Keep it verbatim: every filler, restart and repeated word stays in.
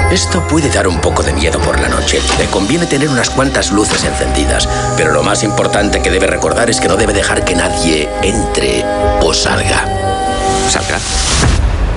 Esto puede dar un poco de miedo por la noche. Le conviene tener unas cuantas luces encendidas. Pero lo más importante que debe recordar es que no debe dejar que nadie entre o salga. ¿Salga?